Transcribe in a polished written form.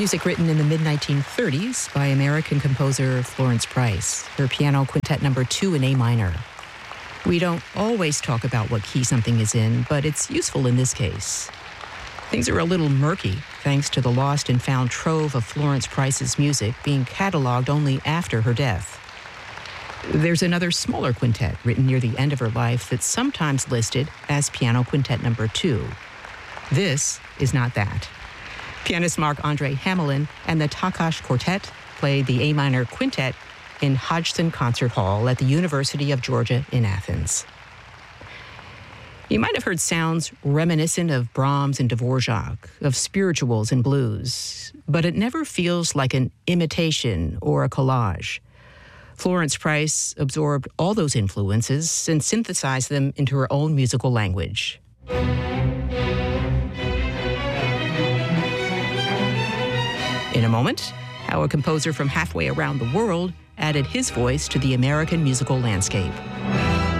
Music written in the mid-1930s by American composer Florence Price, her Piano Quintet No. 2 in A minor. We don't always talk about what key something is in, but it's useful in this case. Things are a little murky, thanks to the lost and found trove of Florence Price's music being cataloged only after her death. There's another smaller quintet written near the end of her life that's sometimes listed as Piano Quintet No. 2. This is not that. Pianist Marc-Andre Hamelin and the Takash Quartet played the A minor quintet in Hodgson Concert Hall at the University of Georgia in Athens. You might have heard sounds reminiscent of Brahms and Dvorak, of spirituals and blues, but it never feels like an imitation or a collage. Florence Price absorbed all those influences and synthesized them into her own musical language. In a moment, how a composer from halfway around the world added his voice to the American musical landscape.